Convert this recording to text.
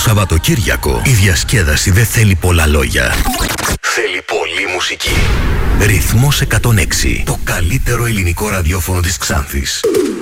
Σαββατοκύριακο η διασκέδαση δεν θέλει πολλά λόγια. Θέλει πολλή μουσική. Ρυθμός 106. Το καλύτερο ελληνικό ραδιόφωνο της Ξάνθης.